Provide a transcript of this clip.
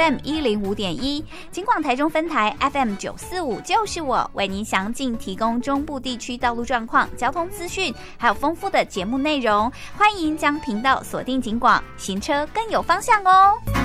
FM 105.1，警广台中分台 FM 945就是我，为您详尽提供中部地区道路状况、交通资讯，还有丰富的节目内容。欢迎将频道锁定警广，行车更有方向哦。